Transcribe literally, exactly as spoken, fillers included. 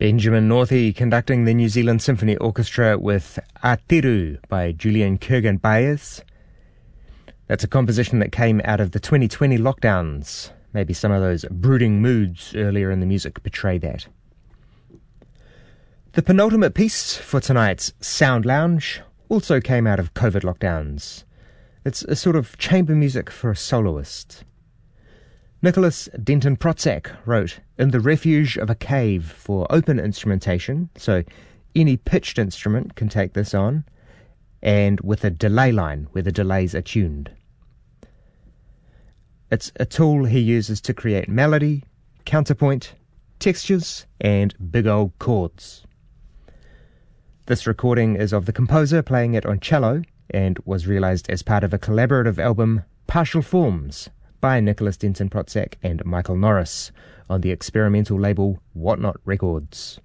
Benjamin Northey conducting the New Zealand Symphony Orchestra with Atiru by Julian Kurgan-Baez. That's a composition that came out of the twenty twenty lockdowns. Maybe some of those brooding moods earlier in the music betray that. The penultimate piece for tonight's Sound Lounge also came out of COVID lockdowns. It's a sort of chamber music for a soloist. Nicholas Denton Protzak wrote In the Refuge of a Cave for open instrumentation, so any pitched instrument can take this on, and with a delay line where the delays are tuned. It's a tool he uses to create melody, counterpoint, textures, and big old chords. This recording is of the composer playing it on cello and was realised as part of a collaborative album, Partial Forms, by Nicholas Denton Protzak and Michael Norris on the experimental label Whatnot Records.